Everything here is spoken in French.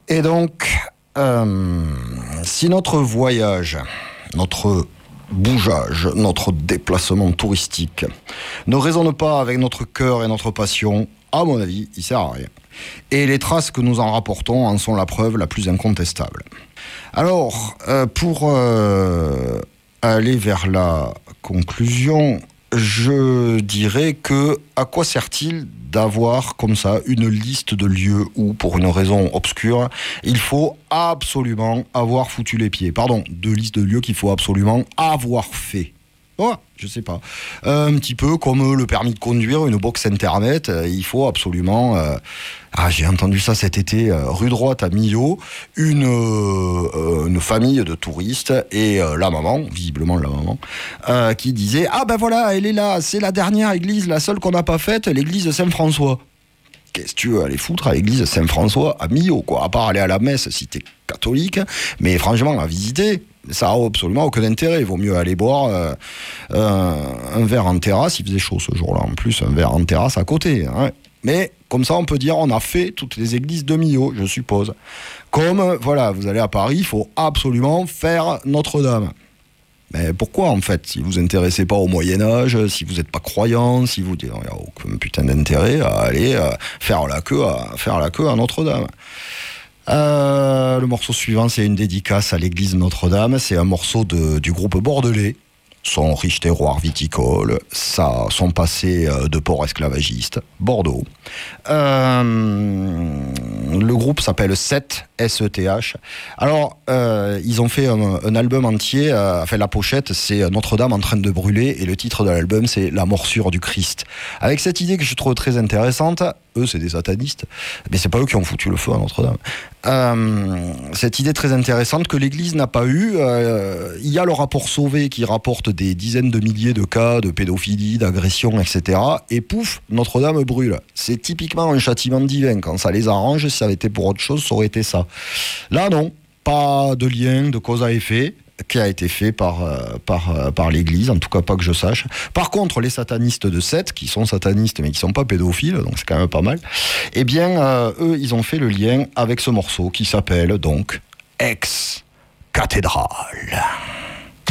Et donc, si notre voyage, notre bougeage, notre déplacement touristique ne résonne pas avec notre cœur et notre passion, à mon avis, il sert à rien. Et les traces que nous en rapportons en sont la preuve la plus incontestable. Alors, pour aller vers la conclusion, je dirais que à quoi sert-il d'avoir comme ça une liste de lieux où, pour une raison obscure, il faut absolument avoir foutu les pieds. Pardon, de liste de lieux qu'il faut absolument avoir fait. Ouais, je sais pas. Un petit peu comme le permis de conduire, une box internet, il faut absolument... j'ai entendu ça cet été, rue droite à Millau, une famille de touristes et la maman, visiblement la maman, qui disait « Ah ben voilà, elle est là, c'est la dernière église, la seule qu'on n'a pas faite, l'église Saint-François. » Qu'est-ce que tu veux aller foutre à l'église Saint-François à Millau, quoi, à part aller à la messe si t'es catholique, mais franchement, à visiter... Ça n'a absolument aucun intérêt. Il vaut mieux aller boire un verre en terrasse. Il faisait chaud ce jour-là. En plus, un verre en terrasse à côté. Hein. Mais comme ça, on peut dire on a fait toutes les églises de Millau, je suppose. Comme, voilà, vous allez à Paris, il faut absolument faire Notre-Dame. Mais pourquoi, en fait? Si vous vous intéressez pas au Moyen-Âge, si vous n'êtes pas croyant, si vous dites il n'y a aucun putain d'intérêt à aller faire la queue à Notre-Dame. Le morceau suivant, c'est une dédicace à l'église Notre-Dame. C'est un morceau du groupe bordelais. Son riche terroir viticole, son passé de port esclavagiste, Bordeaux. Le groupe s'appelle Seth, S-E-T-H. Alors, ils ont fait un album entier. La pochette, c'est Notre-Dame en train de brûler, et le titre de l'album, c'est La morsure du Christ. Avec cette idée que je trouve très intéressante, eux, c'est des satanistes, mais c'est pas eux qui ont foutu le feu à Notre-Dame. Cette idée très intéressante que l'Église n'a pas eue. Il y a le rapport Sauvé qui rapporte des dizaines de milliers de cas de pédophilie, d'agression, etc. Et pouf, Notre-Dame brûle. C'est typiquement un châtiment divin. Quand ça les arrange, si ça avait été pour autre chose, ça aurait été ça. Là, non. Pas de lien de cause à effet qui a été fait par l'Église, en tout cas pas que je sache. Par contre, les satanistes de Seth, qui sont satanistes mais qui sont pas pédophiles, donc c'est quand même pas mal, eh bien, eux, ils ont fait le lien avec ce morceau qui s'appelle donc Ex-Cathédrale.